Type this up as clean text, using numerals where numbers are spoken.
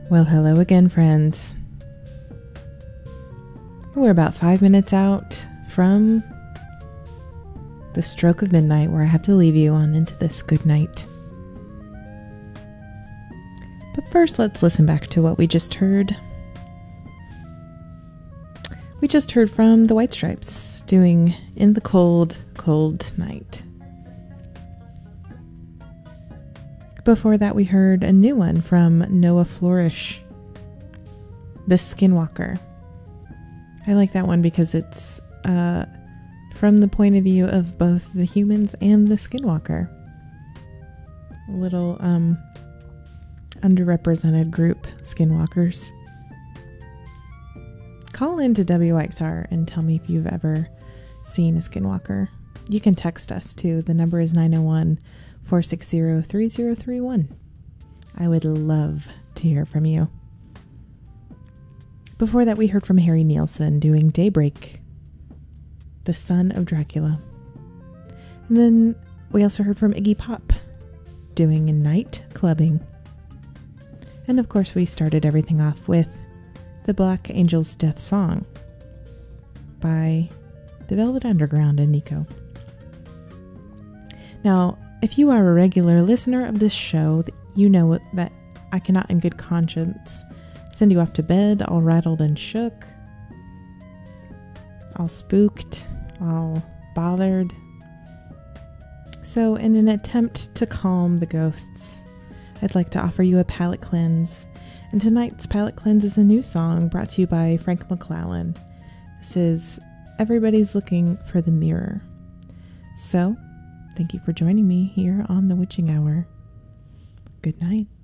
Well, hello again, friends. We're about 5 minutes out from the stroke of midnight where I have to leave you on into this good night. But first, let's listen back to what we just heard. We just heard from the White Stripes doing In the Cold, Cold Night. Before that, we heard a new one from Noah Flourish, The Skinwalker. I like that one because it's from the point of view of both the humans and the Skinwalker. A little underrepresented group, Skinwalkers. Call into WXR and tell me if you've ever seen a Skinwalker. You can text us too. The number is 901-460-3031. I would love to hear from you. Before that, we heard from Harry Nilsson doing Daybreak, the son of Dracula. And then we also heard from Iggy Pop doing Night Clubbing. And of course, we started everything off with the Black Angels Death Song by the Velvet Underground and Nico. Now, if you are a regular listener of this show, you know that I cannot in good conscience send you off to bed all rattled and shook, all spooked, all bothered. So in an attempt to calm the ghosts, I'd like to offer you a palate cleanse. And tonight's palate cleanse is a new song brought to you by Frank McClellan. This is Everybody's Looking for the Mirror. So, thank you for joining me here on The Witching Hour. Good night.